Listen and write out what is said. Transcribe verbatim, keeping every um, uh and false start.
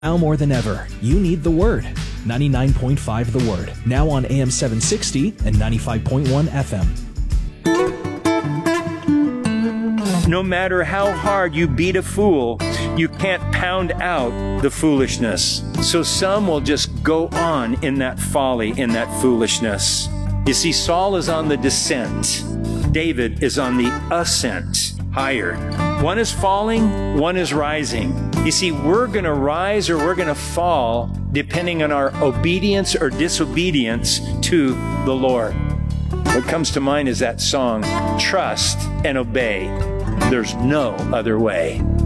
Now more than ever, you need the Word. ninety-nine point five The Word, now on A M seven sixty and ninety-five point one F M. No matter how hard you beat a fool, you can't pound out the foolishness. So some will just go on in that folly, in that foolishness. You see, Saul is on the descent. David is on the ascent, higher. One is falling, one is rising. You see, we're going to rise or we're going to fall depending on our obedience or disobedience to the Lord. What comes to mind is that song, Trust and Obey. There's no other way.